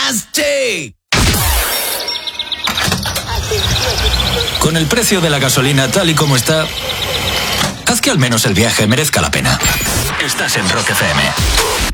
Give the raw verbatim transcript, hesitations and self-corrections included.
Nasty. Con el precio de la gasolina tal y como está, haz que al menos el viaje merezca la pena. Estás en Rock F M.